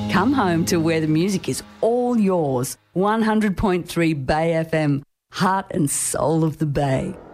Come home to where the music is all yours. 100.3 Bay FM, heart and soul of the Bay.